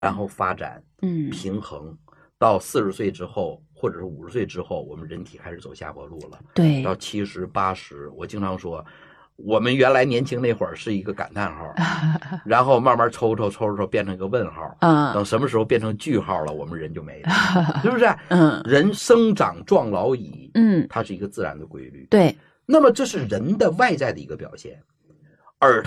然后发展，平衡，到40岁之后，或者是50岁之后，我们人体开始走下坡路了。 对， 到70、80，我经常说，我们原来年轻那会儿是一个感叹号，然后慢慢抽变成一个问号，等什么时候变成句号了，我们人就没了，是不是？人生长壮老已，它是一个自然的规律。 对。 那么这是人的外在的一个表现。